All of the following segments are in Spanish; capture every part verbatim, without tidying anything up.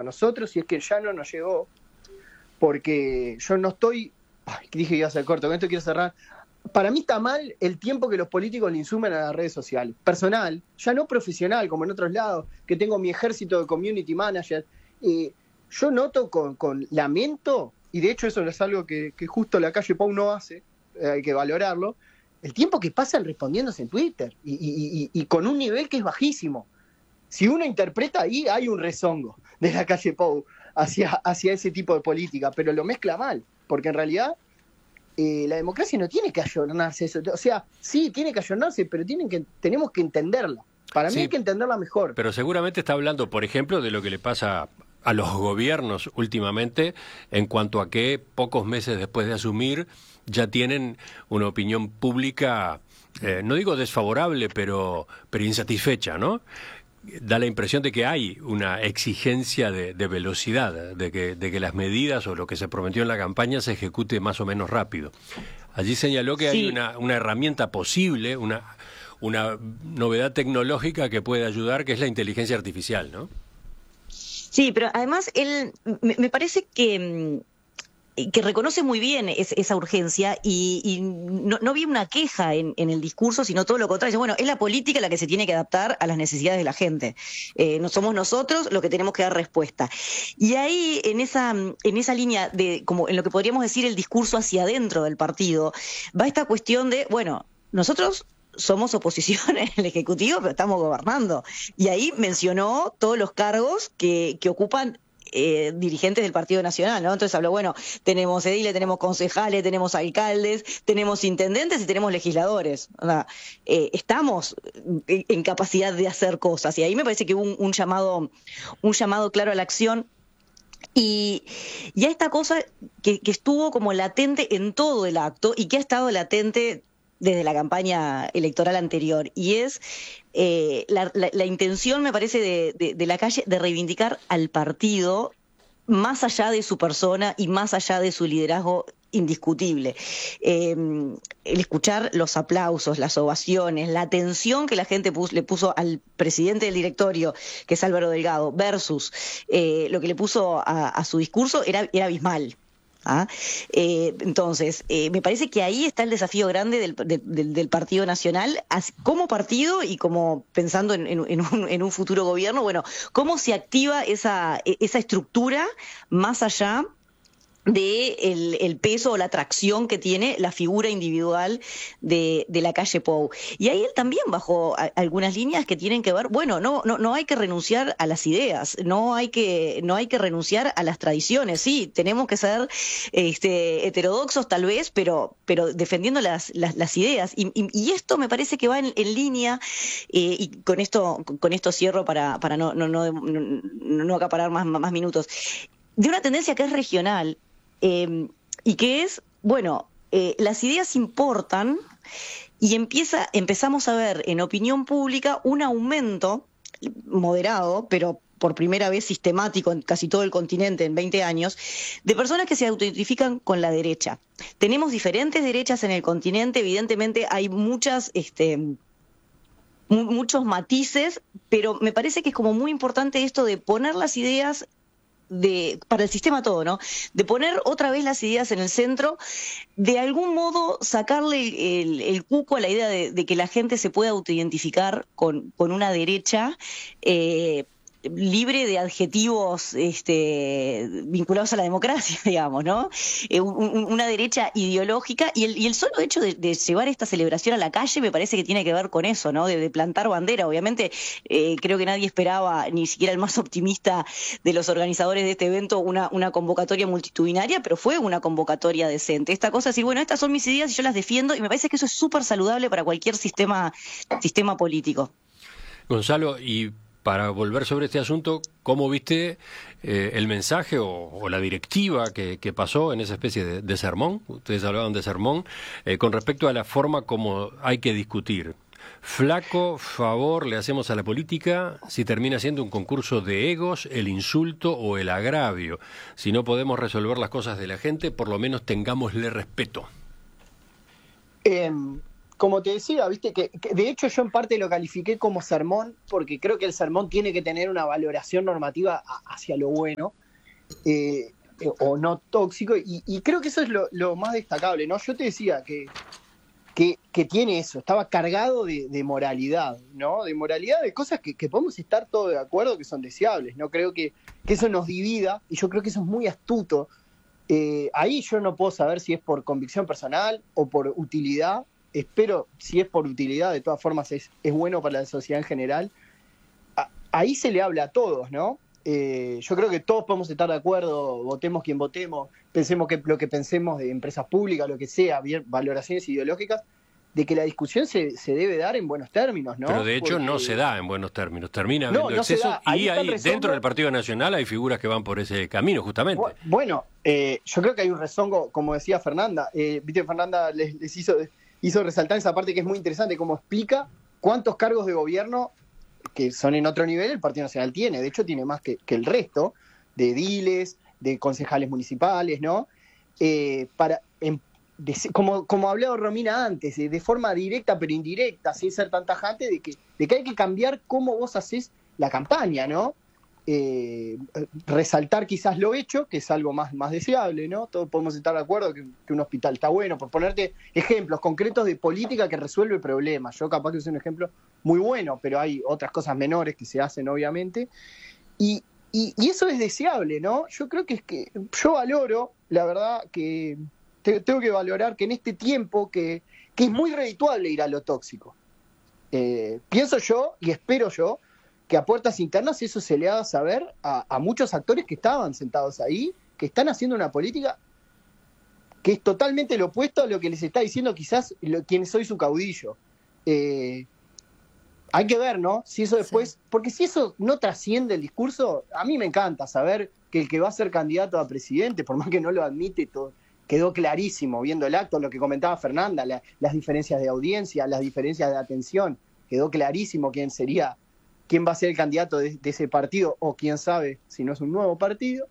nosotros, si es que ya no nos llegó, porque yo no estoy, ay, dije que iba a ser corto, con esto quiero cerrar. Para mí está mal el tiempo que los políticos le insumen a las redes sociales. Personal, ya no profesional, como en otros lados, que tengo mi ejército de community manager. Eh, yo noto con, con lamento, y de hecho eso es algo que, que justo la calle Pou no hace, eh, hay que valorarlo, el tiempo que pasan respondiéndose en Twitter, y, y, y, y con un nivel que es bajísimo. Si uno interpreta ahí, hay un rezongo de la calle Pou hacia, hacia ese tipo de política, pero lo mezcla mal, porque en realidad Eh, la democracia no tiene que ayornarse eso. O sea, sí, tiene que ayornarse, pero tienen que, tenemos que entenderla. Para mí Sí, hay que entenderla mejor. pero seguramente está hablando, por ejemplo, de lo que le pasa a los gobiernos últimamente en cuanto a que pocos meses después de asumir ya tienen una opinión pública, eh, no digo desfavorable, pero, pero insatisfecha, ¿no? Da la impresión de que hay una exigencia de, de velocidad, de que, de que las medidas o lo que se prometió en la campaña se ejecute más o menos rápido. Allí señaló que Sí. hay una, una herramienta posible, una, una novedad tecnológica que puede ayudar, que es la inteligencia artificial, ¿no? Sí, pero además él me, me parece que, que reconoce muy bien es, esa urgencia y, y no, no vi una queja en, en el discurso, sino todo lo contrario. Dice, bueno, es la política la que se tiene que adaptar a las necesidades de la gente. Eh, no somos nosotros los que tenemos que dar respuesta. Y ahí, en esa, en esa línea de, como en lo que podríamos decir el discurso hacia adentro del partido, va esta cuestión de, bueno, nosotros somos oposición en el Ejecutivo, pero estamos gobernando. Y ahí mencionó todos los cargos que, que ocupan eh, dirigentes del Partido Nacional, ¿no? Entonces habló, bueno, tenemos ediles, tenemos concejales, tenemos alcaldes, tenemos intendentes y tenemos legisladores. O sea, eh, estamos en, en capacidad de hacer cosas. Y ahí me parece que hubo un, un llamado, un llamado claro a la acción. Y, y a esta cosa que, que estuvo como latente en todo el acto y que ha estado latente desde la campaña electoral anterior, y es eh, la, la, la intención, me parece, de, de, de la calle de reivindicar al partido más allá de su persona y más allá de su liderazgo indiscutible. Eh, el escuchar los aplausos, las ovaciones, la atención que la gente puso, le puso al presidente del directorio, que es Álvaro Delgado, versus eh, lo que le puso a, a su discurso, era, era abismal. ¿Ah? Eh, entonces, eh, me parece que ahí está el desafío grande del, del, del Partido Nacional, como partido y como pensando en, en, en, un, en un futuro gobierno, bueno, cómo se activa esa, esa estructura más allá de el, el peso o la atracción que tiene la figura individual de, de la calle Pou. Y ahí él también bajó a, algunas líneas que tienen que ver, bueno, no, no, no hay que renunciar a las ideas, no hay que, no hay que renunciar a las tradiciones, sí, tenemos que ser este, heterodoxos tal vez, pero, pero defendiendo las, las, las ideas. Y, y, y esto me parece que va en, en línea, eh, y con esto, con esto cierro para, para no, no, no, no, no acaparar más, más minutos, de una tendencia que es regional. Eh, y que es, bueno, eh, las ideas importan y empieza, empezamos a ver en opinión pública un aumento moderado, pero por primera vez sistemático en casi todo el continente en veinte años, de personas que se autoidentifican con la derecha. Tenemos diferentes derechas en el continente, evidentemente hay muchas... este muchos matices, pero me parece que es como muy importante esto de poner las ideas de para el sistema todo, ¿no? De poner otra vez las ideas en el centro, de algún modo sacarle el, el, el cuco a la idea de, de que la gente se pueda autoidentificar con, con una derecha eh, libre de adjetivos este, vinculados a la democracia, digamos, ¿no? Eh, un, una derecha ideológica, y el, y el solo hecho de, de llevar esta celebración a la calle me parece que tiene que ver con eso, ¿no? De, de plantar bandera. Obviamente, eh, creo que nadie esperaba, ni siquiera el más optimista de los organizadores de este evento, una, una convocatoria multitudinaria, pero fue una convocatoria decente. Esta cosa de decir, bueno, estas son mis ideas y yo las defiendo, y me parece que eso es súper saludable para cualquier sistema, sistema político. Gonzalo, y para volver sobre este asunto, ¿cómo viste eh, el mensaje o, o la directiva que, que pasó en esa especie de, de sermón? Ustedes hablaban de sermón, eh, con respecto a la forma como hay que discutir. Flaco favor le hacemos a la política si termina siendo un concurso de egos, el insulto o el agravio. Si no podemos resolver las cosas de la gente, por lo menos tengámosle respeto. Eh, como te decía, viste que, que de hecho yo en parte lo califiqué como sermón, porque creo que el sermón tiene que tener una valoración normativa a, hacia lo bueno, eh, eh, o no tóxico, y, y creo que eso es lo, lo más destacable, ¿no? Yo te decía que, que, que tiene eso, estaba cargado de, de moralidad, ¿no? De moralidad, de cosas que, que podemos estar todos de acuerdo que son deseables, ¿no? Creo que, que eso nos divida, y yo creo que eso es muy astuto. Eh, ahí yo no puedo saber si es por convicción personal o por utilidad. Espero, si es por utilidad, de todas formas es, es bueno para la sociedad en general. A, ahí se le habla a todos, ¿no? Eh, yo creo que todos podemos estar de acuerdo, votemos quien votemos, pensemos que lo que pensemos de empresas públicas, lo que sea, bien, valoraciones ideológicas, de que la discusión se, se debe dar en buenos términos, ¿no? Pero de hecho Porque... no se da en buenos términos, termina no, habiendo no exceso y hay rezongo... dentro del Partido Nacional hay figuras que van por ese camino justamente. Bueno, eh, yo creo que hay un rezongo, como decía Fernanda, eh, viste, Fernanda les, les hizo, hizo resaltar esa parte que es muy interesante, como explica cuántos cargos de gobierno que son en otro nivel el Partido Nacional tiene, de hecho tiene más que, que el resto, de ediles, de concejales municipales, ¿no? Eh, para en, de, como, como hablaba Romina antes, de, de forma directa pero indirecta, sin ser tan tajante, de que, de que hay que cambiar cómo vos hacés la campaña, ¿no? Eh, resaltar quizás lo hecho, que es algo más, más deseable, ¿no? Todos podemos estar de acuerdo que, que un hospital está bueno, por ponerte ejemplos concretos de política que resuelve problemas. Yo capaz que es un ejemplo muy bueno, pero hay otras cosas menores que se hacen, obviamente. Y, y, y eso es deseable, ¿no? Yo creo que es que yo valoro, la verdad, que te, tengo que valorar que en este tiempo que, que es muy redituable ir a lo tóxico. Eh, pienso yo y espero yo que a puertas internas eso se le haga saber a, a muchos actores que estaban sentados ahí, que están haciendo una política que es totalmente lo opuesto a lo que les está diciendo quizás lo, quien soy su caudillo. Eh, hay que ver, ¿no? Si eso después... Sí. Porque si eso no trasciende el discurso, a mí me encanta saber que el que va a ser candidato a presidente, por más que no lo admite, todo, quedó clarísimo viendo el acto, lo que comentaba Fernanda, la, las diferencias de audiencia, las diferencias de atención, quedó clarísimo quién sería... quién va a ser el candidato de, de ese partido, o quién sabe si no es un nuevo partido,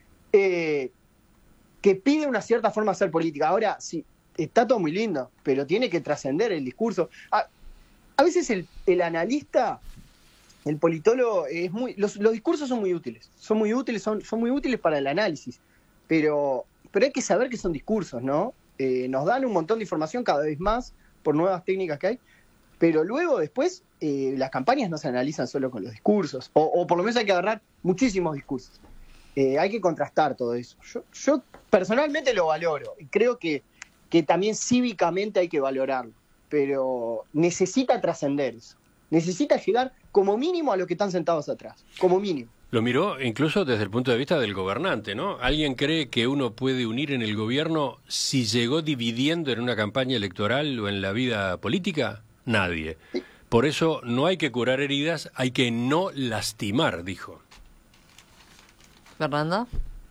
eh, que pide una cierta forma de hacer política. Ahora, sí, está todo muy lindo, pero tiene que trascender el discurso. A, a veces el, el analista, el politólogo, es muy, los, los discursos son muy útiles, son muy útiles, son, son muy útiles para el análisis, pero, pero hay que saber que son discursos, ¿no? Eh, nos dan un montón de información cada vez más por nuevas técnicas que hay, pero luego después eh, las campañas no se analizan solo con los discursos, o, o por lo menos hay que agarrar muchísimos discursos. Eh, hay que contrastar todo eso. Yo, yo personalmente lo valoro y creo que, que también cívicamente hay que valorarlo, pero necesita trascender eso. Necesita llegar como mínimo a los que están sentados atrás, como mínimo. Lo miró incluso desde el punto de vista del gobernante, ¿no? ¿Alguien cree que uno puede unir en el gobierno si llegó dividiendo en una campaña electoral o en la vida política? Nadie. Por eso no hay que curar heridas, hay que no lastimar, dijo. ¿Fernanda?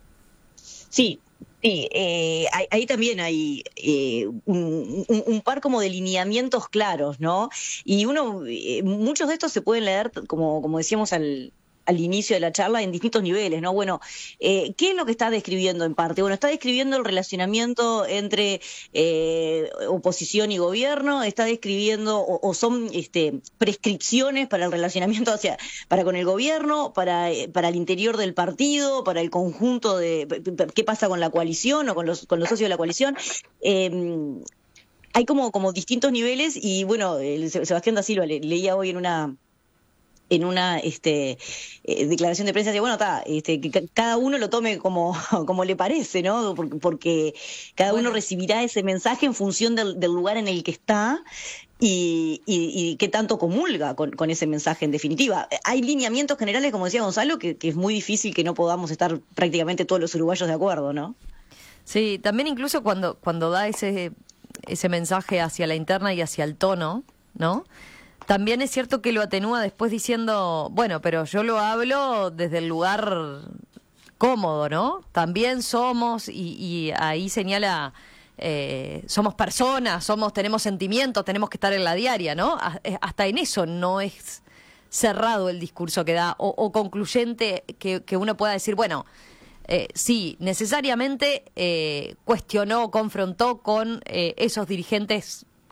Sí, sí, eh, ahí, ahí también hay eh, un, un, un par como de lineamientos claros, ¿no? Y uno, eh, muchos de estos se pueden leer, como, como decíamos al... al inicio de la charla, en distintos niveles, ¿no? Bueno, eh, ¿qué es lo que está describiendo en parte? Bueno, está describiendo el relacionamiento entre eh, oposición y gobierno, está describiendo, o, o son este, prescripciones para el relacionamiento hacia, para con el gobierno, para, para el interior del partido, para el conjunto de, ¿qué pasa con la coalición o con los, con los socios de la coalición? Eh, hay como, como distintos niveles y, bueno, el Sebastián da Silva le, leía hoy en una... en una este, eh, declaración de prensa, decía, bueno, está, este, que cada uno lo tome como, como le parece, ¿no? Porque, porque cada bueno. uno recibirá ese mensaje en función del, del lugar en el que está y, y, y qué tanto comulga con, con ese mensaje en definitiva. Hay lineamientos generales, como decía Gonzalo, que, que es muy difícil que no podamos estar prácticamente todos los uruguayos de acuerdo, ¿no? Sí, también incluso cuando, cuando da ese, ese mensaje hacia la interna y hacia el tono, ¿no? También es cierto que lo atenúa después diciendo, bueno, pero yo lo hablo desde el lugar cómodo, ¿no? También somos, y, y ahí señala, eh, somos personas, somos, tenemos sentimientos, tenemos que estar en la diaria, ¿no? Hasta en eso no es cerrado el discurso que da, o, o concluyente que, que uno pueda decir, bueno, eh, sí, necesariamente eh, cuestionó, confrontó con eh, esos dirigentes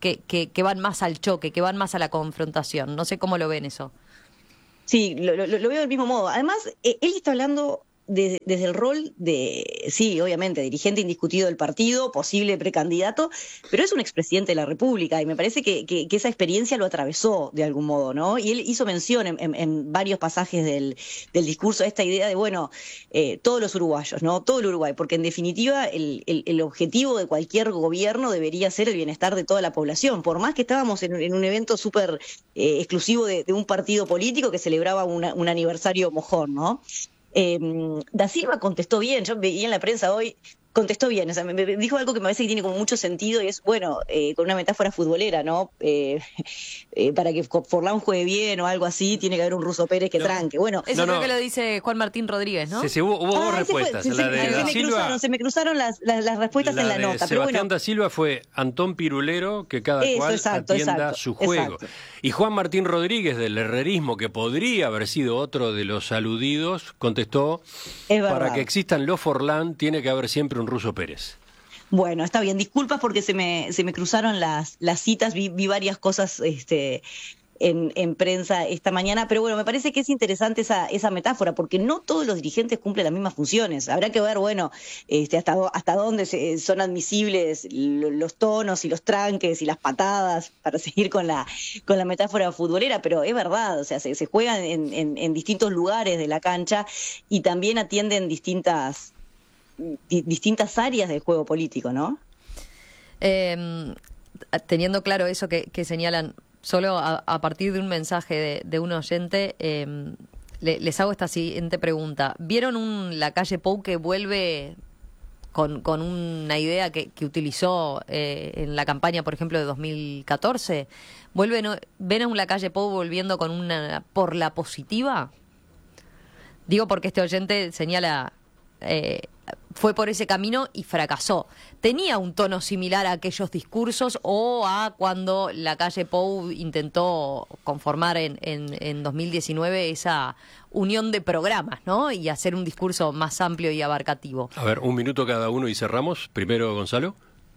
que, que, que van más al choque, que van más a la confrontación. No sé cómo lo ven eso. Sí, lo, lo, lo veo del mismo modo. Además, eh, él está hablando desde, desde el rol de, sí, obviamente, dirigente indiscutido del partido, posible precandidato, pero es un expresidente de la República y me parece que, que, que esa experiencia lo atravesó de algún modo, ¿no? Y él hizo mención en, en, en varios pasajes del, del discurso a esta idea de, bueno, eh, todos los uruguayos, ¿no? Todo el Uruguay, porque en definitiva el, el, el objetivo de cualquier gobierno debería ser el bienestar de toda la población, por más que estábamos en, en un evento súper eh, exclusivo de, de un partido político que celebraba una, un aniversario mojón, ¿no? Eh, Da Silva contestó bien, yo veía en la prensa hoy, contestó bien, o sea, me, me dijo algo que me parece que tiene como mucho sentido y es, bueno, eh, con una metáfora futbolera, ¿no? Eh, eh, para que Forlán juegue bien o algo así, tiene que haber un Russo Pérez que no. tranque. Bueno, eso no, creo no. que lo dice Juan Martín Rodríguez, ¿no? Sí, sí, hubo, hubo ah, dos respuestas. Fue, sí, la sí, de se, Da me Silva, cruzaron, se me cruzaron las, las, las respuestas la en la de nota. Pero Sebastián bueno. Da Silva fue Antón Pirulero, que cada Eso, cual exacto, atienda exacto, su juego. exacto. Y Juan Martín Rodríguez, del herrerismo, que podría haber sido otro de los aludidos, contestó, Es para verdad. que existan los Forlán, tiene que haber siempre un Russo Pérez. Bueno, está bien, disculpas porque se me, se me cruzaron las, las citas, vi, vi varias cosas este, en, en prensa esta mañana, pero bueno, me parece que es interesante esa, esa metáfora, porque no todos los dirigentes cumplen las mismas funciones. Habrá que ver, bueno, este, hasta, hasta dónde se, son admisibles los tonos y los tranques y las patadas, para seguir con la, con la metáfora futbolera, pero es verdad, o sea, se, se juegan en, en, en distintos lugares de la cancha y también atienden distintas... distintas áreas del juego político, ¿no? Eh, teniendo claro eso que, que señalan, solo a, a partir de un mensaje de, de un oyente, eh, le, les hago esta siguiente pregunta. ¿Vieron un Lacalle Pou que vuelve con, con una idea que, que utilizó eh, en la campaña, por ejemplo, de dos mil catorce? ¿Vuelven, ¿Ven a un Lacalle Pou volviendo con una por la positiva? Digo porque este oyente señala... Eh, fue por ese camino y fracasó. ¿Tenía un tono similar a aquellos discursos o a cuando Lacalle Pou intentó conformar en, en, en dos mil diecinueve esa unión de programas, ¿no? Y hacer un discurso más amplio y abarcativo? A ver, un minuto cada uno y cerramos. Primero, Gonzalo.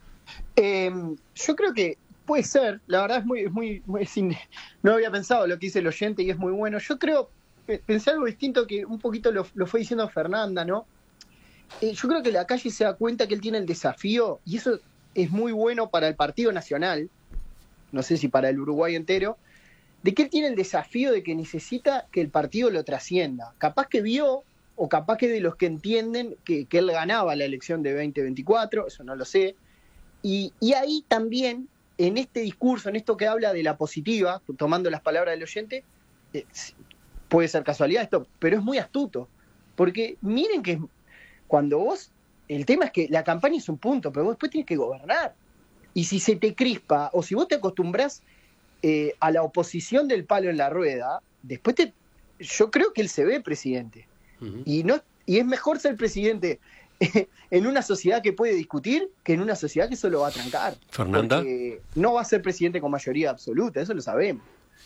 Eh, yo creo que puede ser, la verdad es muy, es muy, muy sin, no había pensado lo que dice el oyente y es muy bueno. Yo creo, pensé algo distinto que un poquito lo, lo fue diciendo Fernanda, ¿no? Eh, yo creo que Lacalle se da cuenta que él tiene el desafío, y eso es muy bueno para el Partido Nacional, no sé si para el Uruguay entero, de que él tiene el desafío de que necesita que el partido lo trascienda. Capaz que vio, o capaz que de los que entienden que, que él ganaba la elección de veinte veinticuatro, eso no lo sé, y, y ahí también, en este discurso, en esto que habla de la positiva, tomando las palabras del oyente, eh, puede ser casualidad esto, pero es muy astuto, porque miren que cuando vos, el tema es que la campaña es un punto, pero vos después tienes que gobernar. Y si se te crispa, o si vos te acostumbrás eh, a la oposición del palo en la rueda, después te, yo creo que él se ve presidente. Uh-huh. Y no y es mejor ser presidente en una sociedad que puede discutir que en una sociedad que solo va a trancar. Fernanda. Porque no va a ser presidente con mayoría absoluta, eso lo sabemos.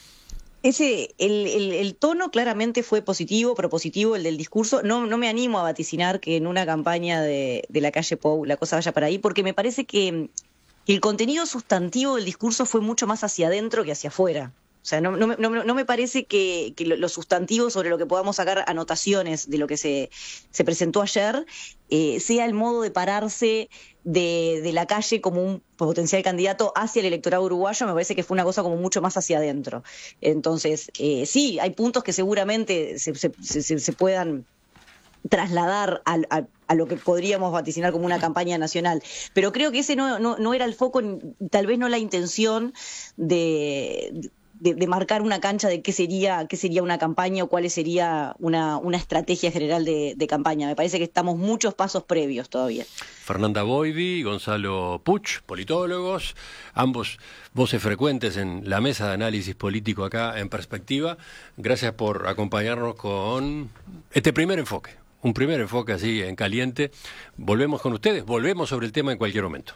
Ese, el, el, el tono claramente fue positivo, propositivo, el del discurso. No, no me animo a vaticinar que en una campaña de, de Lacalle Pou la cosa vaya para ahí, porque me parece que el contenido sustantivo del discurso fue mucho más hacia adentro que hacia afuera. O sea, no, no, no, no me parece que, que lo sustantivo sobre lo que podamos sacar anotaciones de lo que se, se presentó ayer eh, sea el modo de pararse de, de Lacalle como un potencial candidato hacia el electorado uruguayo. Me parece que fue una cosa como mucho más hacia adentro. Entonces, eh, sí, hay puntos que seguramente se, se, se, se puedan trasladar a, a, a lo que podríamos vaticinar como una campaña nacional, pero creo que ese no, no, no era el foco, tal vez no la intención de... De, de marcar una cancha de qué sería qué sería una campaña o cuál sería una, una estrategia general de, de campaña. Me parece que estamos muchos pasos previos todavía. Fernanda Boidi, Gonzalo Puch, politólogos, ambos voces frecuentes en la mesa de análisis político acá en Perspectiva. Gracias por acompañarnos con este primer enfoque, un primer enfoque así en caliente. Volvemos con ustedes, volvemos sobre el tema en cualquier momento.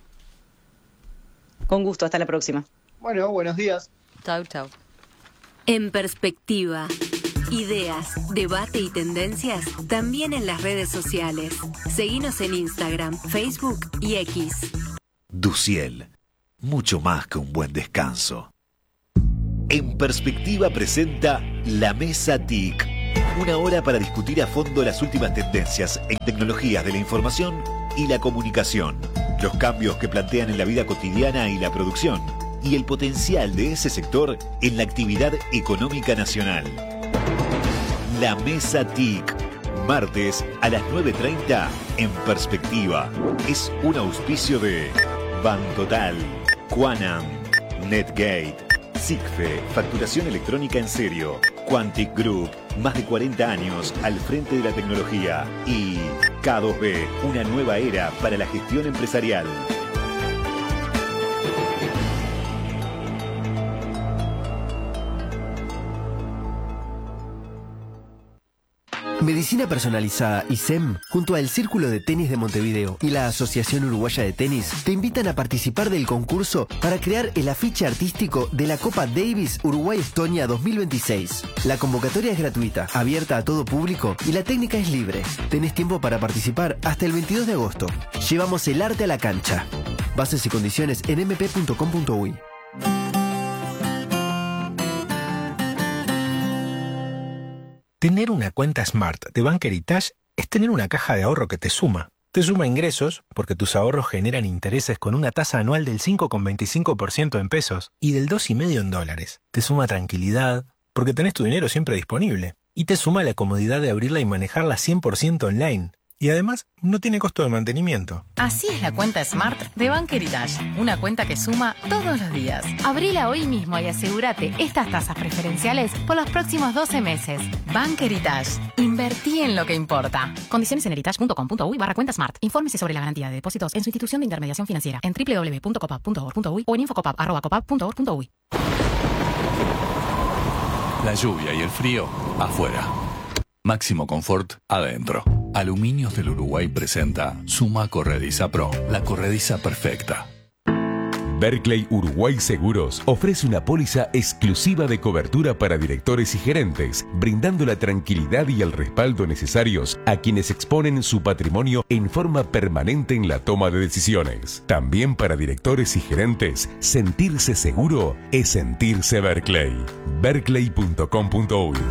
Con gusto, hasta la próxima. Bueno, buenos días. Chau, chau. En Perspectiva, ideas, debate y tendencias también en las redes sociales. Seguinos en Instagram, Facebook y X. Duciel, mucho más que un buen descanso. En Perspectiva presenta La Mesa T I C. Una hora para discutir a fondo las últimas tendencias en tecnologías de la información y la comunicación, los cambios que plantean en la vida cotidiana y la producción, y el potencial de ese sector en la actividad económica nacional. La Mesa T I C, martes a las nueve treinta en Perspectiva. Es un auspicio de Bantotal, Quanam, Netgate, Sigfe, facturación electrónica en serio, Quantic Group, más de cuarenta años al frente de la tecnología, y K dos B, una nueva era para la gestión empresarial. Medicina Personalizada y S E M, junto al Círculo de Tenis de Montevideo y la Asociación Uruguaya de Tenis, te invitan a participar del concurso para crear el afiche artístico de la Copa Davis Uruguay-Estonia dos mil veintiséis. La convocatoria es gratuita, abierta a todo público y la técnica es libre. Tenés tiempo para participar hasta el veintidós de agosto. Llevamos el arte a la cancha. Bases y condiciones en m p punto com punto u y. Tener una cuenta Smart de Bank Heritage es tener una caja de ahorro que te suma. Te suma ingresos, porque tus ahorros generan intereses con una tasa anual del cinco coma veinticinco por ciento en pesos y del dos coma cinco por ciento en dólares. Te suma tranquilidad, porque tenés tu dinero siempre disponible. Y te suma la comodidad de abrirla y manejarla cien por ciento online. Y además, no tiene costo de mantenimiento. Así es la cuenta Smart de Bank Heritage. Una cuenta que suma todos los días. Abrila hoy mismo y asegúrate estas tasas preferenciales por los próximos doce meses. Bank Heritage. Invertí en lo que importa. Condiciones en heritage punto com punto u y barra cuenta Smart. Infórmese sobre la garantía de depósitos en su institución de intermediación financiera en doble u doble u doble u punto copap punto org punto u y o en infocopap arroba copap punto org punto u y. La lluvia y el frío afuera. Máximo confort adentro. Aluminios del Uruguay presenta Suma Corrediza Pro, la corrediza perfecta. Berkeley Uruguay Seguros ofrece una póliza exclusiva de cobertura para directores y gerentes, brindando la tranquilidad y el respaldo necesarios a quienes exponen su patrimonio en forma permanente en la toma de decisiones. También para directores y gerentes, sentirse seguro es sentirse Berkeley. berkeley punto com punto u y.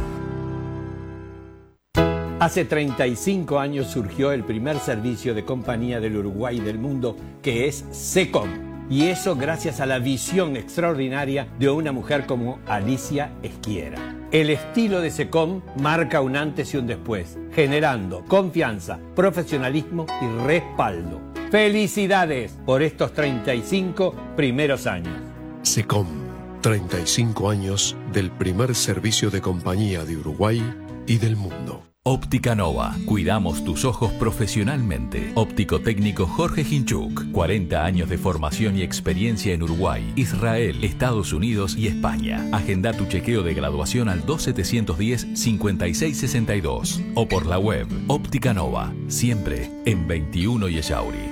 Hace treinta y cinco años surgió el primer servicio de compañía del Uruguay y del mundo, que es SECOM. Y eso gracias a la visión extraordinaria de una mujer como Alicia Esquiera. El estilo de SECOM marca un antes y un después, generando confianza, profesionalismo y respaldo. ¡Felicidades por estos treinta y cinco primeros años! SECOM, treinta y cinco años del primer servicio de compañía de Uruguay y del mundo. Óptica Nova. Cuidamos tus ojos profesionalmente. Óptico técnico Jorge Hinchuk. cuarenta años de formación y experiencia en Uruguay, Israel, Estados Unidos y España. Agenda tu chequeo de graduación al dos setecientos diez, cincuenta y seis sesenta y dos o por la web Óptica Nova. Siempre en veintiuno y Echauri.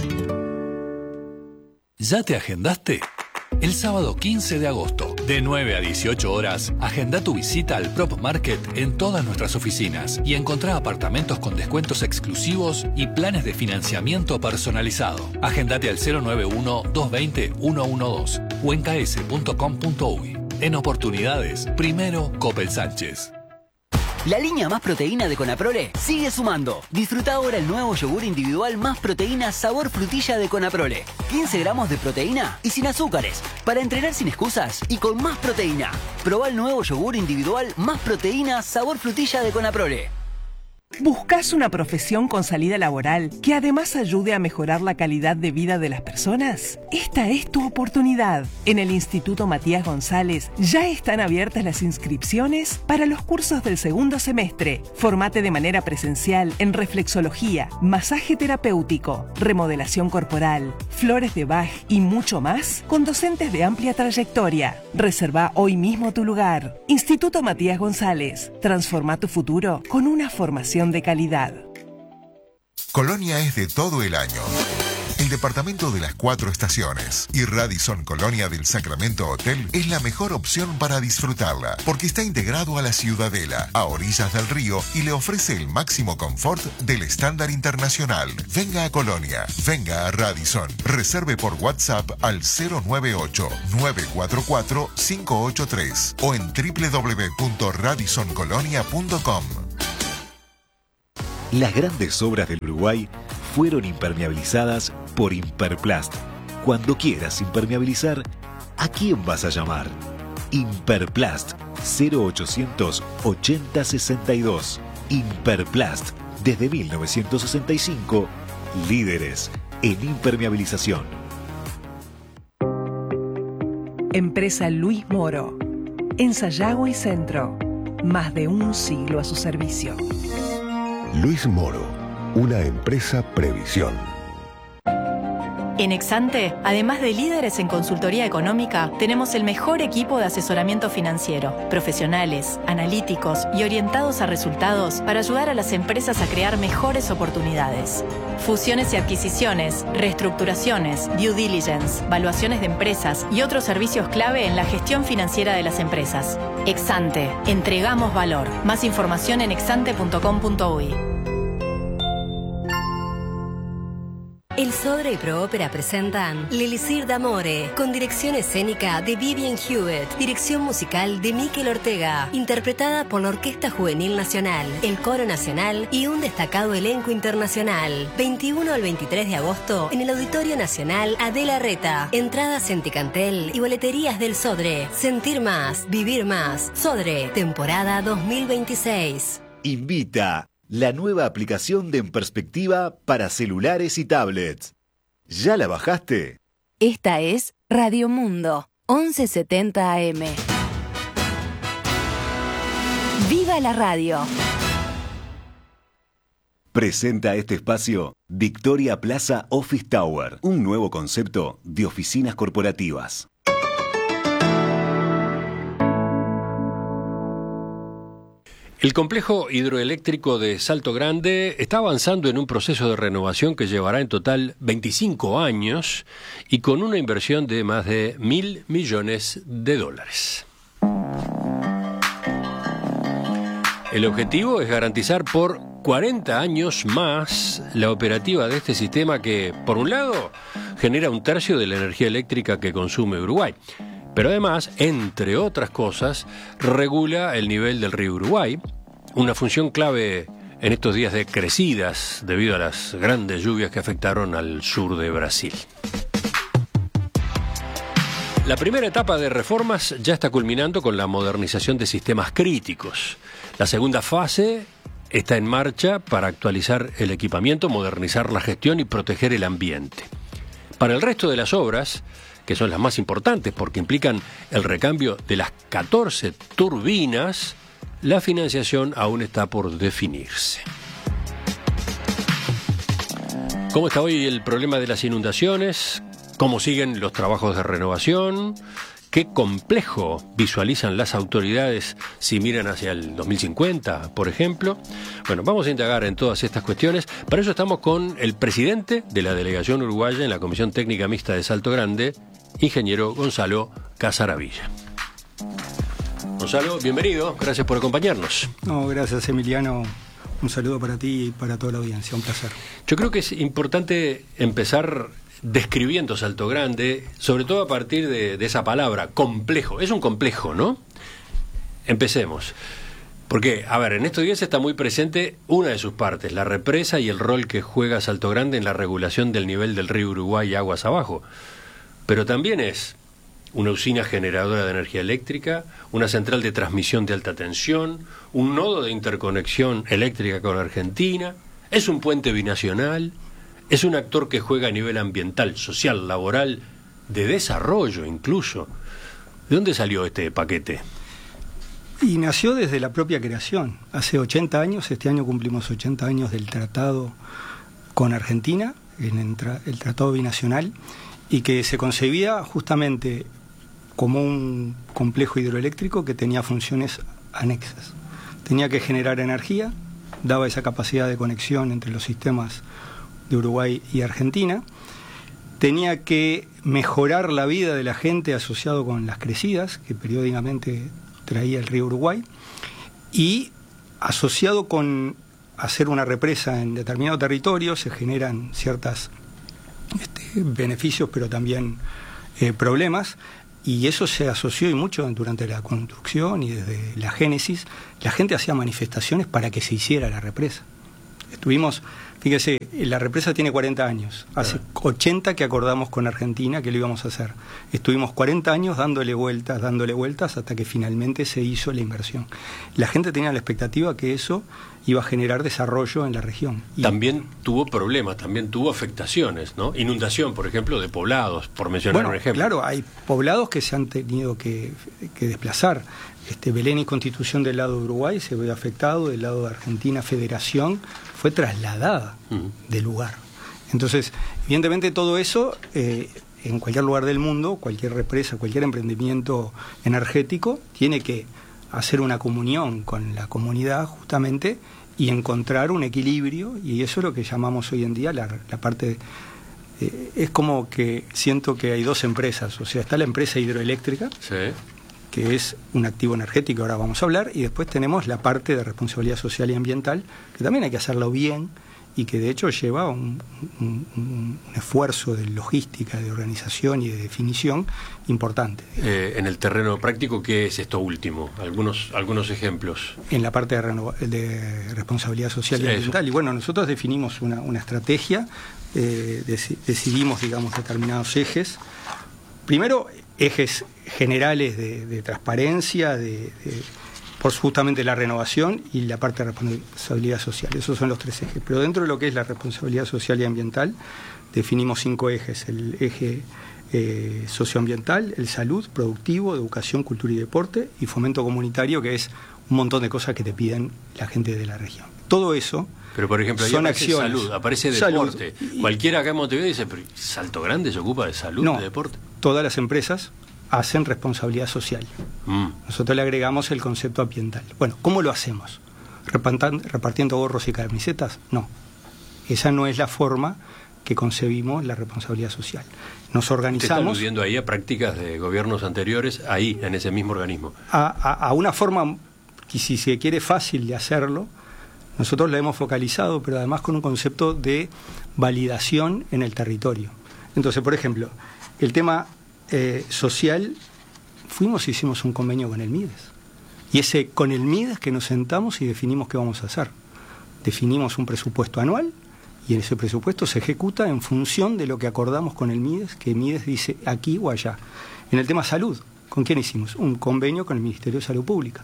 ¿Ya te agendaste? El sábado quince de agosto, de nueve a dieciocho horas, agenda tu visita al Prop Market en todas nuestras oficinas y encontrá apartamentos con descuentos exclusivos y planes de financiamiento personalizado. Agendate al cero nueve uno, dos dos cero, uno uno dos o en k s punto com punto u y. En oportunidades, primero Coppel Sánchez. La línea Más Proteína de Conaprole sigue sumando. Disfruta ahora el nuevo yogur individual Más Proteína sabor frutilla de Conaprole. quince gramos de proteína y sin azúcares. Para entrenar sin excusas y con más proteína. Probá el nuevo yogur individual Más Proteína sabor frutilla de Conaprole. ¿Buscas una profesión con salida laboral que además ayude a mejorar la calidad de vida de las personas? Esta es tu oportunidad. En el Instituto Matías González ya están abiertas las inscripciones para los cursos del segundo semestre. Formate de manera presencial en reflexología, masaje terapéutico, remodelación corporal, flores de Bach y mucho más con docentes de amplia trayectoria. Reserva hoy mismo tu lugar. Instituto Matías González. Transforma tu futuro con una formación de calidad. Colonia es de todo el año. el departamento de las cuatro estaciones. Y Radisson Colonia del Sacramento Hotel es la mejor opción para disfrutarla, porque está integrado a la Ciudadela, a orillas del río, y le ofrece el máximo confort del estándar internacional. Venga a Colonia, venga a Radisson. Reserve por WhatsApp al cero nueve ocho, nueve cuatro cuatro, cinco ocho tres o en doble u doble u doble u punto radisson colonia punto com. Las grandes obras del Uruguay fueron impermeabilizadas por Imperplast. Cuando quieras impermeabilizar, ¿a quién vas a llamar? Imperplast, cero ochocientos ochenta sesenta y dos. Imperplast, desde mil novecientos sesenta y cinco, líderes en impermeabilización. Empresa Luis Moro. En Sayago y Centro. Más de un siglo a su servicio. Luis Moro, una empresa Previsión. En Exante, además de líderes en consultoría económica, tenemos el mejor equipo de asesoramiento financiero, profesionales, analíticos y orientados a resultados para ayudar a las empresas a crear mejores oportunidades. Fusiones y adquisiciones, reestructuraciones, due diligence, valuaciones de empresas y otros servicios clave en la gestión financiera de las empresas. Exante, entregamos valor. Más información en exante punto com punto uy. El Sodre y Proópera presentan L'Elisir d'Amore, con dirección escénica de Vivian Hewitt, dirección musical de Miquel Ortega, interpretada por la Orquesta Juvenil Nacional, el Coro Nacional y un destacado elenco internacional. veintiuno al veintitrés de agosto en el Auditorio Nacional Adela Reta. Entradas en Ticantel y boleterías del Sodre. Sentir más, vivir más. Sodre, temporada dos mil veintiséis. Invita la nueva aplicación de En Perspectiva para celulares y tablets. ¿Ya la bajaste? Esta es Radio Mundo, once setenta A M. ¡Viva la radio! Presenta este espacio Victoria Plaza Office Tower, un nuevo concepto de oficinas corporativas. El complejo hidroeléctrico de Salto Grande está avanzando en un proceso de renovación que llevará en total veinticinco años y con una inversión de más de mil millones de dólares. El objetivo es garantizar por cuarenta años más la operativa de este sistema que, por un lado, genera un tercio de la energía eléctrica que consume Uruguay. Pero además, entre otras cosas, regula el nivel del río Uruguay, una función clave en estos días de crecidas debido a las grandes lluvias que afectaron al sur de Brasil. La primera etapa de reformas ya está culminando con la modernización de sistemas críticos. La segunda fase está en marcha para actualizar el equipamiento, modernizar la gestión y proteger el ambiente. Para el resto de las obras, que son las más importantes porque implican el recambio de las catorce turbinas, la financiación aún está por definirse. ¿Cómo está hoy el problema de las inundaciones? ¿Cómo siguen los trabajos de renovación? ¿Qué complejo visualizan las autoridades si miran hacia el dos mil cincuenta, por ejemplo? Bueno, vamos a indagar en todas estas cuestiones. Para eso estamos con el presidente de la delegación uruguaya en la Comisión Técnica Mixta de Salto Grande, ingeniero Gonzalo Casaravilla. Gonzalo, bienvenido, gracias por acompañarnos. No, gracias Emiliano, un saludo para ti y para toda la audiencia, un placer. Yo creo que es importante empezar describiendo Salto Grande, sobre todo a partir de, de esa palabra, complejo. Es un complejo, ¿no? Empecemos. Porque, a ver, en estos días está muy presente una de sus partes, la represa y el rol que juega Salto Grande en la regulación del nivel del río Uruguay aguas abajo. Pero también es una usina generadora de energía eléctrica, una central de transmisión de alta tensión, un nodo de interconexión eléctrica con Argentina, es un puente binacional, es un actor que juega a nivel ambiental, social, laboral, de desarrollo incluso. ¿De dónde salió este paquete? Y nació desde la propia creación. Hace ochenta años, este año cumplimos ochenta años del tratado con Argentina, en el tratado binacional, y que se concebía justamente como un complejo hidroeléctrico que tenía funciones anexas. Tenía que generar energía, daba esa capacidad de conexión entre los sistemas de Uruguay y Argentina, tenía que mejorar la vida de la gente asociado con las crecidas que periódicamente traía el río Uruguay, y asociado con hacer una represa en determinado territorio se generan ciertos este, beneficios, pero también eh, problemas, y eso se asoció y mucho durante la construcción y desde la génesis. La gente hacía manifestaciones para que se hiciera la represa. Estuvimos, fíjese, la represa tiene cuarenta años, hace ochenta que acordamos con Argentina que lo íbamos a hacer. Estuvimos cuarenta años dándole vueltas, dándole vueltas hasta que finalmente se hizo la inversión. La gente tenía la expectativa que eso iba a generar desarrollo en la región. Y también tuvo problemas, también tuvo afectaciones, ¿no? Inundación, por ejemplo, de poblados, por mencionar bueno, un ejemplo. Claro, hay poblados que se han tenido que, que desplazar. Este, Belén y Constitución del lado de Uruguay se ve afectado, del lado de Argentina, Federación, fue trasladada uh-huh. del lugar. Entonces, evidentemente todo eso, eh, en cualquier lugar del mundo, cualquier represa, cualquier emprendimiento energético, tiene que hacer una comunión con la comunidad justamente y encontrar un equilibrio, y eso es lo que llamamos hoy en día la, la parte... Eh, es como que siento que hay dos empresas, o sea, está la empresa hidroeléctrica, sí, que es un activo energético, ahora vamos a hablar, y después tenemos la parte de responsabilidad social y ambiental, que también hay que hacerlo bien, y que de hecho lleva un, un, un esfuerzo de logística, de organización y de definición importante. Eh, en el terreno práctico, ¿qué es esto último? Algunos, algunos ejemplos. En la parte de, renova, de responsabilidad social sí, y ambiental. Eso. Y bueno, nosotros definimos una, una estrategia, eh, dec decidimos, digamos, determinados ejes. Primero, ejes generales de, de transparencia, de, de, por justamente la renovación y la parte de responsabilidad social. Esos son los tres ejes. Pero dentro de lo que es la responsabilidad social y ambiental, definimos cinco ejes. El eje eh, socioambiental, el salud, productivo, educación, cultura y deporte, y fomento comunitario, que es un montón de cosas que te piden la gente de la región. Todo eso... Pero, por ejemplo, ahí son aparece acciones. Salud, aparece deporte. Salud. Cualquiera acá en Montevideo dice, pero Salto Grande se ocupa de salud, no, de deporte. Todas las empresas hacen responsabilidad social. Mm. Nosotros le agregamos el concepto ambiental. Bueno, ¿cómo lo hacemos? ¿Repartiendo gorros y camisetas? No. Esa no es la forma que concebimos la responsabilidad social. Nos organizamos... ¿Te está aludiendo ahí a prácticas de gobiernos anteriores, ahí, en ese mismo organismo? A, a, a una forma, que si se quiere, fácil de hacerlo. Nosotros la hemos focalizado, pero además con un concepto de validación en el territorio. Entonces, por ejemplo, el tema eh, social, fuimos y hicimos un convenio con el MIDES. Y ese con el MIDES que nos sentamos y definimos qué vamos a hacer. Definimos un presupuesto anual y ese presupuesto se ejecuta en función de lo que acordamos con el MIDES, que MIDES dice aquí o allá. En el tema salud, ¿con quién hicimos? Un convenio con el Ministerio de Salud Pública.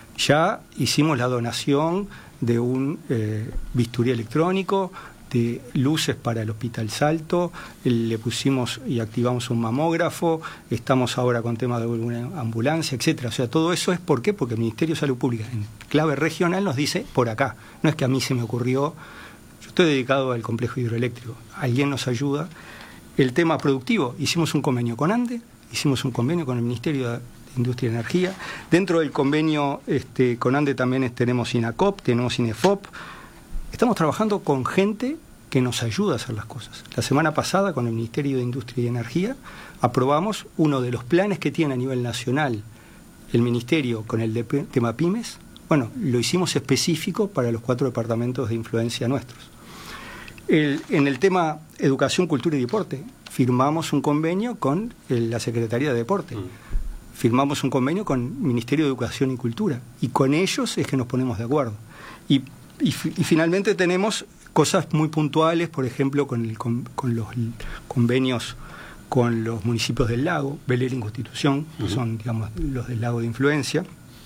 Ya hicimos la donación de un eh, bisturí electrónico, de luces para el Hospital Salto, le pusimos y activamos un mamógrafo, estamos ahora con temas de una ambulancia, etcétera. O sea, todo eso es ¿por qué? Porque el Ministerio de Salud Pública en clave regional nos dice por acá. No es que a mí se me ocurrió, yo estoy dedicado al complejo hidroeléctrico, alguien nos ayuda. El tema productivo, hicimos un convenio con ANDE, hicimos un convenio con el Ministerio de Industria y Energía. Dentro del convenio este, con ANDE también tenemos INACOP, tenemos INEFOP. Estamos trabajando con gente que nos ayuda a hacer las cosas. La semana pasada, con el Ministerio de Industria y Energía, aprobamos uno de los planes que tiene a nivel nacional el Ministerio con el de tema pymes. Bueno, lo hicimos específico para los cuatro departamentos de influencia nuestros. El, en el tema educación, cultura y deporte, firmamos un convenio con el, la Secretaría de Deporte. Mm. Firmamos un convenio con el Ministerio de Educación y Cultura. Y con ellos es que nos ponemos de acuerdo. Y, y, y finalmente tenemos cosas muy puntuales, por ejemplo, con, el, con, con los convenios con los municipios del lago, Belén y Constitución, que uh-huh. son, digamos, los del lago de influencia.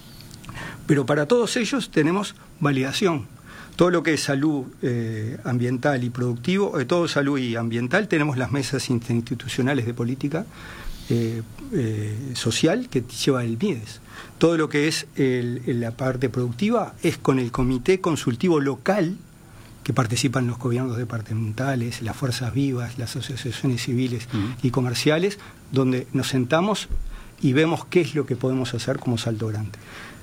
Pero para todos ellos tenemos validación. Todo lo que es salud eh, ambiental y productivo, de eh, todo salud y ambiental, tenemos las mesas interinstitucionales de política eh, eh, social que lleva el MIDES. Todo lo que es el, la parte productiva es con el comité consultivo local que participan los gobiernos departamentales, las fuerzas vivas, las asociaciones civiles uh-huh. y comerciales, donde nos sentamos y vemos qué es lo que podemos hacer como Salto Grande.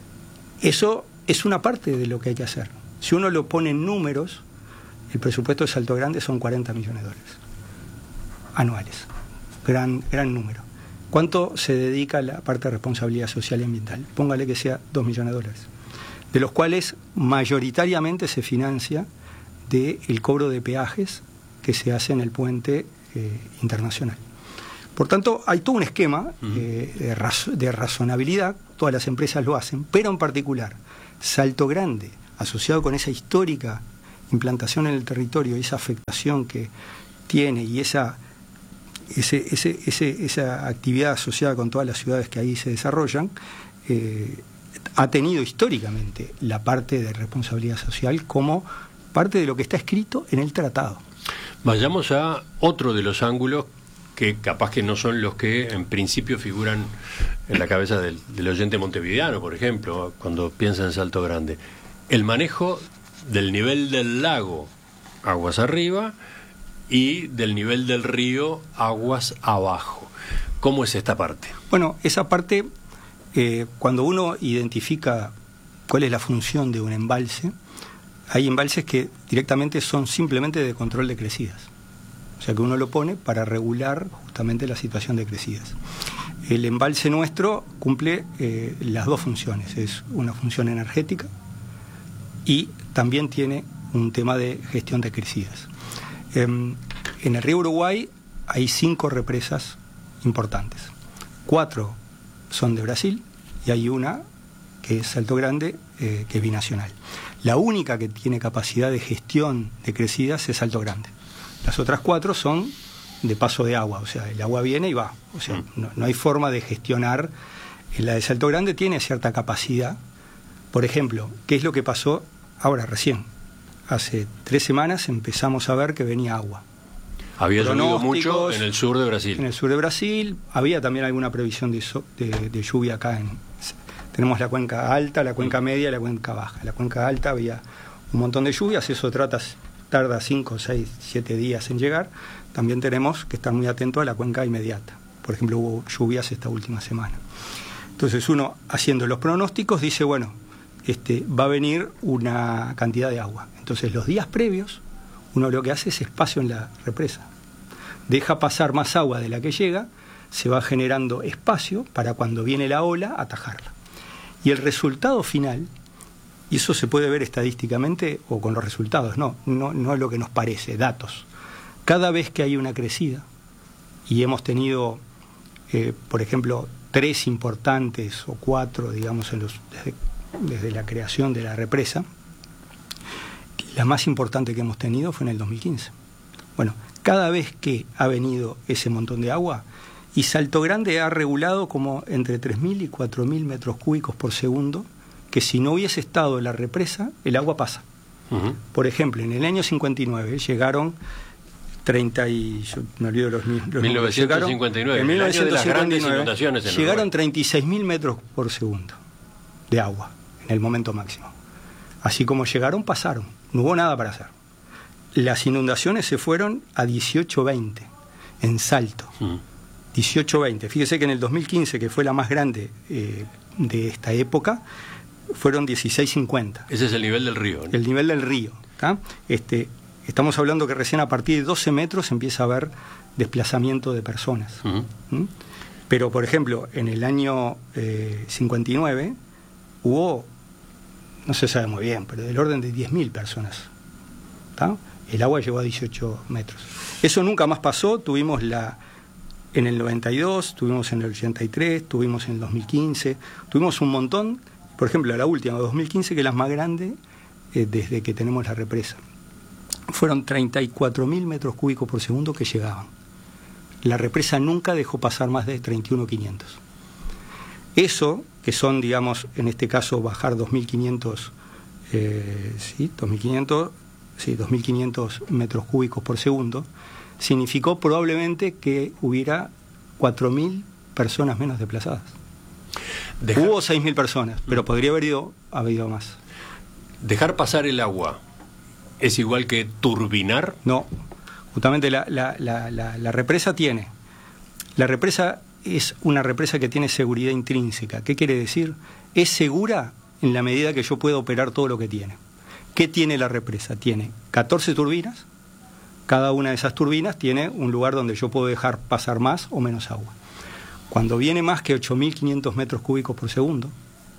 Eso es una parte de lo que hay que hacer. Si uno lo pone en números, el presupuesto de Salto Grande son cuarenta millones de dólares. anuales. Gran, gran número. ¿Cuánto se dedica a la parte de responsabilidad social y ambiental? Póngale que sea dos millones de dólares, de los cuales mayoritariamente se financia del cobro de peajes que se hace en el puente eh, internacional. Por tanto, hay todo un esquema eh, de, raz de razonabilidad, todas las empresas lo hacen, pero en particular Salto Grande, asociado con esa histórica implantación en el territorio, esa afectación que tiene y esa, ese, ese, ese, esa actividad asociada con todas las ciudades que ahí se desarrollan, eh, ha tenido históricamente la parte de responsabilidad social como parte de lo que está escrito en el tratado. Vayamos a otro de los ángulos que capaz que no son los que en principio figuran en la cabeza del, del oyente montevideano, por ejemplo, cuando piensa en Salto Grande. El manejo del nivel del lago, aguas arriba, y del nivel del río, aguas abajo. ¿Cómo es esta parte? Bueno, esa parte, eh, cuando uno identifica cuál es la función de un embalse, hay embalses que directamente son simplemente de control de crecidas. O sea que uno lo pone para regular justamente la situación de crecidas. El embalse nuestro cumple eh, las dos funciones. Es una función energética y también tiene un tema de gestión de crecidas. Eh, en el río Uruguay hay cinco represas importantes. Cuatro son de Brasil y hay una que es Salto Grande, eh, que es binacional. La única que tiene capacidad de gestión de crecidas es Salto Grande. Las otras cuatro son de paso de agua, o sea, el agua viene y va. O sea, no, no hay forma de gestionar. La de Salto Grande tiene cierta capacidad. Por ejemplo, ¿qué es lo que pasó ahora recién? Hace tres semanas empezamos a ver que venía agua. Había llovido mucho en el sur de Brasil. En el sur de Brasil. Había también alguna previsión de, so, de, de lluvia acá. En, tenemos la cuenca alta, la cuenca media y la cuenca baja. La cuenca alta había un montón de lluvias, eso trata... tarda cinco, seis, siete días en llegar. También tenemos que estar muy atentos a la cuenca inmediata. Por ejemplo, hubo lluvias esta última semana. Entonces uno, haciendo los pronósticos, dice, bueno, este, va a venir una cantidad de agua. Entonces los días previos, uno lo que hace es espacio en la represa. Deja pasar más agua de la que llega, se va generando espacio para cuando viene la ola, atajarla. Y el resultado final... y eso se puede ver estadísticamente o con los resultados, no, no, no es lo que nos parece, datos. Cada vez que hay una crecida, y hemos tenido, eh, por ejemplo, tres importantes o cuatro, digamos, en los, desde, desde la creación de la represa, la más importante que hemos tenido fue en el dos mil quince. Bueno, cada vez que ha venido ese montón de agua, y Salto Grande ha regulado como entre tres mil y cuatro mil metros cúbicos por segundo, que si no hubiese estado en la represa, el agua pasa. Uh-huh. Por ejemplo, en el año cincuenta y nueve llegaron treinta y... yo me olvido los, los mil novecientos cincuenta y nueve, en mil novecientos cincuenta y nueve, el año de las grandes inundaciones en llegaron Uruguay. treinta y seis mil metros por segundo de agua en el momento máximo. Así como llegaron, pasaron. No hubo nada para hacer. Las inundaciones se fueron a dieciocho veinte en Salto. Uh-huh. dieciocho veinte. Fíjese que en el dos mil quince, que fue la más grande eh, de esta época, fueron dieciséis cincuenta. Ese es el nivel del río, ¿no? El nivel del río. ¿tá? Este, estamos hablando que recién a partir de doce metros empieza a haber desplazamiento de personas. Uh-huh. ¿Mm? Pero, por ejemplo, en el año eh, cincuenta y nueve hubo, no se sabe muy bien, pero del orden de diez mil personas. ¿tá? El agua llegó a dieciocho metros. Eso nunca más pasó. Tuvimos la... en el noventa y dos, tuvimos en el ochenta y tres, tuvimos en el dos mil quince, tuvimos un montón. Por ejemplo, la última, dos mil quince, que es la más grande eh, desde que tenemos la represa. Fueron treinta y cuatro mil metros cúbicos por segundo que llegaban. La represa nunca dejó pasar más de treinta y uno mil quinientos. Eso, que son, digamos, en este caso, bajar dos mil quinientos, eh, sí, dos mil quinientos, sí, dos mil quinientos metros cúbicos por segundo, significó probablemente que hubiera cuatro mil personas menos desplazadas. Dejar... Hubo seis mil personas, pero podría haber ido, habido más. ¿Dejar pasar el agua es igual que turbinar? No, justamente la, la, la, la, la represa tiene. La represa es una represa que tiene seguridad intrínseca. ¿Qué quiere decir? Es segura en la medida que yo puedo operar todo lo que tiene. ¿Qué tiene la represa? Tiene catorce turbinas, cada una de esas turbinas tiene un lugar donde yo puedo dejar pasar más o menos agua. Cuando viene más que ocho mil quinientos metros cúbicos por segundo,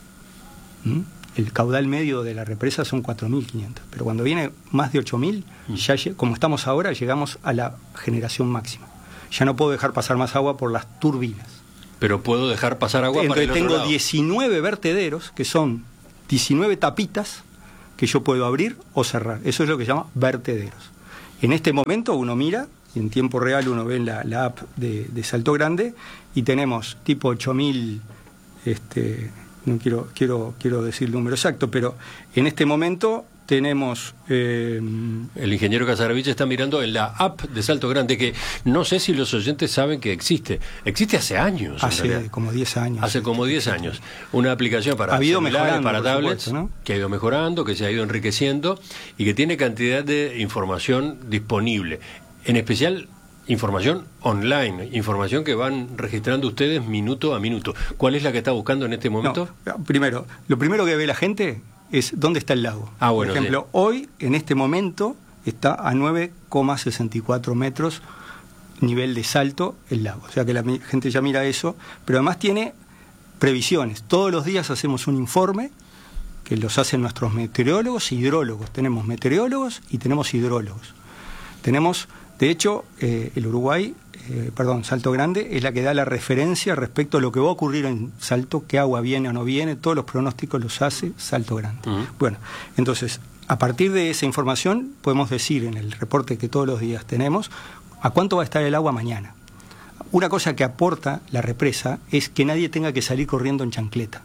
¿m? el caudal medio de la represa son cuatro mil quinientos, pero cuando viene más de ocho mil, mm. ya como estamos ahora, llegamos a la generación máxima. Ya no puedo dejar pasar más agua por las turbinas. Pero puedo dejar pasar agua. Entonces, para el otro tengo lado. diecinueve vertederos, que son diecinueve tapitas que yo puedo abrir o cerrar. Eso es lo que se llama vertederos. En este momento uno mira, y en tiempo real uno ve en la, la app de, de Salto Grande, y tenemos tipo ocho mil, este, no quiero, quiero, quiero decir el número exacto, pero en este momento tenemos... Eh, el ingeniero Casaravich está mirando en la app de Salto Grande, que no sé si los oyentes saben que existe. Existe hace años. Hace como diez años. Hace como diez años. Una aplicación para ha ido celulares, para tablets, supuesto, ¿no? que ha ido mejorando, que se ha ido enriqueciendo y que tiene cantidad de información disponible. En especial, información online, información que van registrando ustedes minuto a minuto. ¿Cuál es la que está buscando en este momento? No, primero, lo primero que ve la gente es dónde está el lago. Ah, bueno, por ejemplo, sí. hoy, en este momento, está a nueve coma sesenta y cuatro metros nivel de salto el lago. O sea que la gente ya mira eso, pero además tiene previsiones. Todos los días hacemos un informe que los hacen nuestros meteorólogos e hidrólogos. Tenemos meteorólogos y tenemos hidrólogos. Tenemos, de hecho, eh, el Uruguay... Eh, perdón, Salto Grande es la que da la referencia respecto a lo que va a ocurrir en Salto, qué agua viene o no viene, todos los pronósticos los hace Salto Grande. Uh-huh. Bueno, entonces, a partir de esa información podemos decir en el reporte que todos los días tenemos a cuánto va a estar el agua mañana. Una cosa que aporta la represa es que nadie tenga que salir corriendo en chancleta,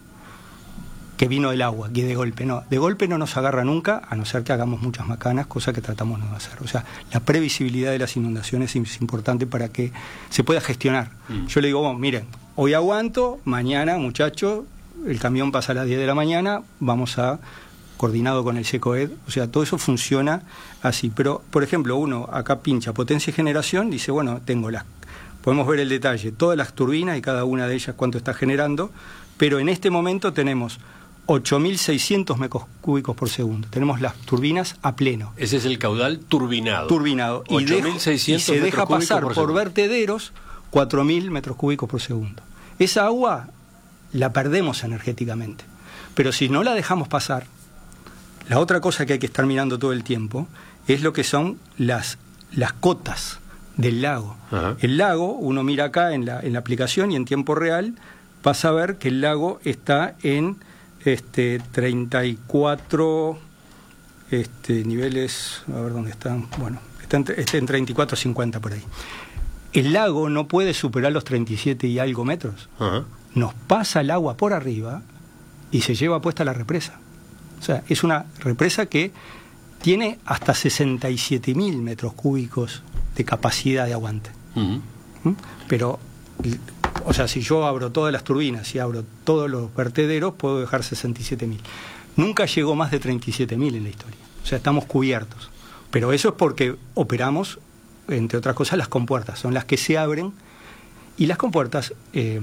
que vino el agua, que de golpe no. De golpe no nos agarra nunca, a no ser que hagamos muchas macanas, cosa que tratamos no de hacer. O sea, la previsibilidad de las inundaciones es importante para que se pueda gestionar. Mm. Yo le digo, bueno, miren, hoy aguanto, mañana, muchachos, el camión pasa a las diez de la mañana, vamos a, coordinado con el SECOED, o sea, todo eso funciona así. Pero, por ejemplo, uno acá pincha potencia y generación, dice, bueno, tengo las, podemos ver el detalle, todas las turbinas y cada una de ellas cuánto está generando, pero en este momento tenemos ocho mil seiscientos metros cúbicos por segundo. Tenemos las turbinas a pleno. Ese es el caudal turbinado. Turbinado. Y, ocho mil seiscientos y se deja pasar por, por vertederos cuatro mil metros cúbicos por segundo. Esa agua la perdemos energéticamente. Pero si no la dejamos pasar, la otra cosa que hay que estar mirando todo el tiempo es lo que son las, las cotas del lago. Ajá. El lago, uno mira acá en la, en la aplicación y en tiempo real, vas a ver que el lago está en... Este, treinta y cuatro este, niveles, a ver dónde están, bueno, está en, está en treinta y cuatro cincuenta por ahí. El lago no puede superar los treinta y siete y algo metros. Uh-huh. Nos pasa el agua por arriba y se lleva puesta la represa. O sea, es una represa que tiene hasta sesenta y siete mil metros cúbicos de capacidad de aguante. Uh-huh. ¿Mm? Pero... O sea, si yo abro todas las turbinas y abro todos los vertederos, puedo dejar sesenta y siete mil. Nunca llegó más de treinta y siete mil en la historia. O sea, estamos cubiertos. Pero eso es porque operamos, entre otras cosas, las compuertas. Son las que se abren. Y las compuertas, eh,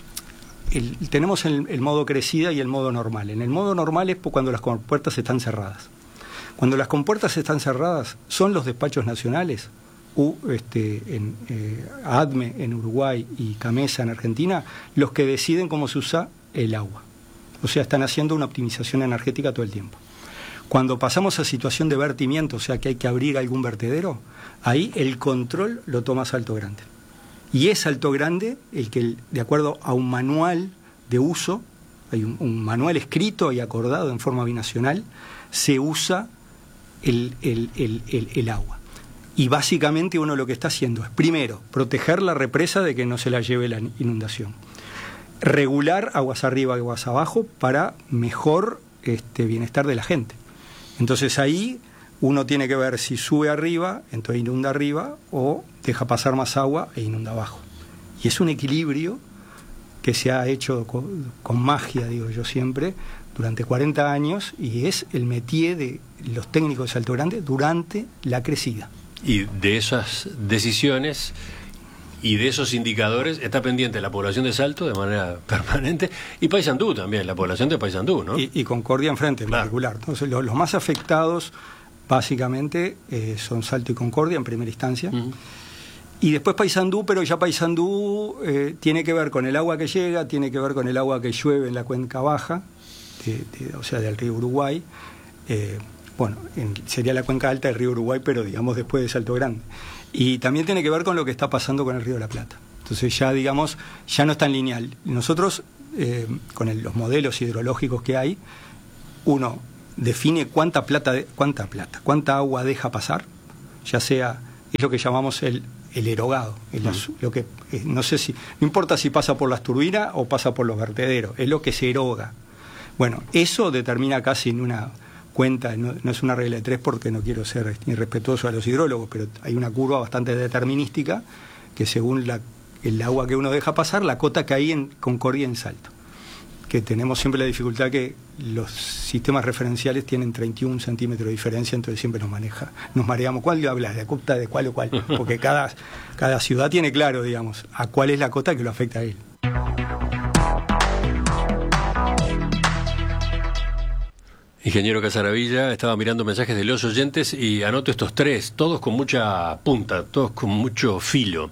el, tenemos el, el modo crecida y el modo normal. En el modo normal es cuando las compuertas están cerradas. Cuando las compuertas están cerradas, son los despachos nacionales... U, este, en, eh, ADME en Uruguay y CAMESA en Argentina, los que deciden cómo se usa el agua. O sea, están haciendo una optimización energética todo el tiempo. Cuando pasamos a situación de vertimiento, o sea, que hay que abrir algún vertedero, ahí el control lo toma Salto Grande. Y es Salto Grande el que, de acuerdo a un manual de uso, hay un, un manual escrito y acordado en forma binacional, se usa el, el, el, el, el agua. Y básicamente uno lo que está haciendo es, primero, proteger la represa de que no se la lleve la inundación. Regular aguas arriba y aguas abajo para mejor este, bienestar de la gente. Entonces ahí uno tiene que ver si sube arriba, entonces inunda arriba, o deja pasar más agua e inunda abajo. Y es un equilibrio que se ha hecho con, con magia, digo yo siempre, durante cuarenta años, y es el métier de los técnicos de Salto Grande durante la crecida. Y de esas decisiones y de esos indicadores está pendiente la población de Salto de manera permanente y Paysandú también, la población de Paysandú, ¿no? Y, y Concordia enfrente en claro. particular. Entonces, los, los más afectados básicamente eh, son Salto y Concordia en primera instancia. Uh-huh. Y después Paysandú, pero ya Paysandú eh, tiene que ver con el agua que llega, tiene que ver con el agua que llueve en la cuenca baja, de, de, o sea, del río Uruguay. Eh, bueno, en, sería la cuenca alta del río Uruguay, pero digamos después de Salto Grande. Y también tiene que ver con lo que está pasando con el río de la Plata. Entonces ya, digamos, ya no es tan lineal. Nosotros, eh, con el, los modelos hidrológicos que hay, uno define cuánta plata, de, cuánta plata, cuánta agua deja pasar, ya sea, es lo que llamamos el el erogado, el uh-huh. azul, lo que eh, no sé si, no importa si pasa por las turbinas o pasa por los vertederos, es lo que se eroga. Bueno, eso determina casi en una cuenta, no, no es una regla de tres porque no quiero ser irrespetuoso a los hidrólogos, pero hay una curva bastante determinística que según la, el agua que uno deja pasar, la cota que hay en Concordia y en Salto. Que tenemos siempre la dificultad que los sistemas referenciales tienen treinta y un centímetros de diferencia, entonces siempre nos maneja, nos mareamos. ¿Cuál habla? ¿La cota de cuál o cuál? Porque cada, cada ciudad tiene claro, digamos, a cuál es la cota que lo afecta a él. Ingeniero Casaravilla, estaba mirando mensajes de los oyentes y anoto estos tres, todos con mucha punta, todos con mucho filo.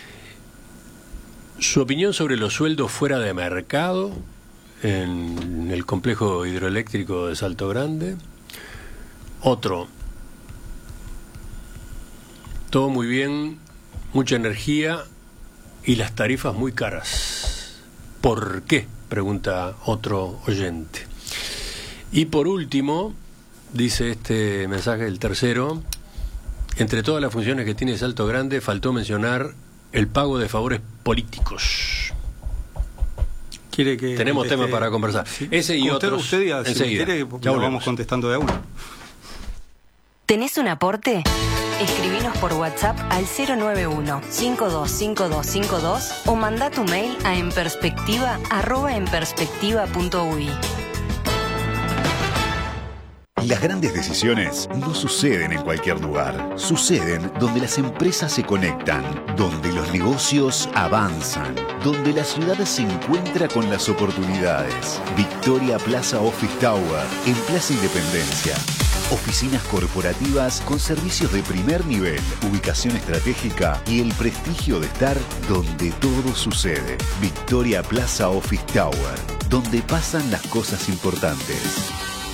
Su opinión sobre los sueldos fuera de mercado en el complejo hidroeléctrico de Salto Grande. Otro, todo muy bien, mucha energía y las tarifas muy caras. ¿Por qué?, pregunta otro oyente. Y por último, dice este mensaje, el tercero, entre todas las funciones que tiene Salto Grande, faltó mencionar el pago de favores políticos. Quiere que tenemos conteste, tema para conversar. Sí. Ese y usted, otros usted diga, enseguida. Si quiere, ya lo vamos contestando de a uno. ¿Tenés un aporte? Escribinos por WhatsApp al cero nueve uno, cinco dos cinco dos cinco dos o manda tu mail a enperspectiva arroba enperspectiva punto uy. Las grandes decisiones no suceden en cualquier lugar. Suceden donde las empresas se conectan, donde los negocios avanzan, donde la ciudad se encuentra con las oportunidades. Victoria Plaza Office Tower, en Plaza Independencia. Oficinas corporativas con servicios de primer nivel, ubicación estratégica y el prestigio de estar donde todo sucede. Victoria Plaza Office Tower, donde pasan las cosas importantes.